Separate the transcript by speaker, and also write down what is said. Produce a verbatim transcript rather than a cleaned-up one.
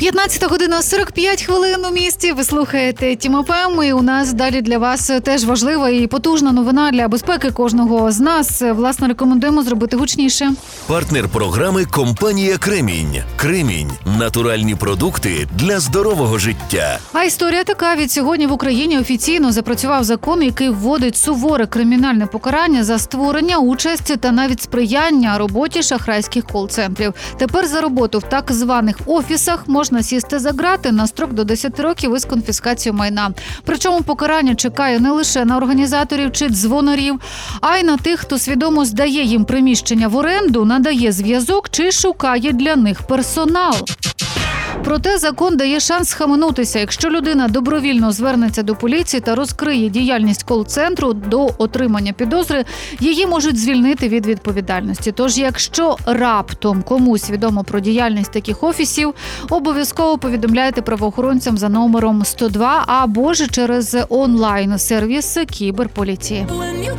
Speaker 1: п'ятнадцята година сорок п'ять хвилин у місті. Ви слухаєте Тім ФМ, і у нас далі для вас теж важлива і потужна новина для безпеки кожного з нас. Власне, рекомендуємо зробити гучніше.
Speaker 2: Партнер програми – компанія «Кремінь». «Кремінь» – натуральні продукти для здорового життя.
Speaker 1: А історія така. Від сьогодні в Україні офіційно запрацював закон, який вводить суворе кримінальне покарання за створення, участь та навіть сприяння роботі шахрайських кол-центрів. Тепер за роботу в так званих офісах можна сісти за ґрати на строк до десяти років із конфіскацією майна. Причому покарання чекає не лише на організаторів чи дзвонарів, а й на тих, хто свідомо здає їм приміщення в оренду, надає зв'язок чи шукає для них персонал. Проте закон дає шанс схаменутися. Якщо людина добровільно звернеться до поліції та розкриє діяльність кол-центру до отримання підозри, її можуть звільнити від відповідальності. Тож, якщо раптом комусь відомо про діяльність таких офісів, обов'язково повідомляйте правоохоронцям за номером сто два або ж через онлайн-сервіс кіберполіції.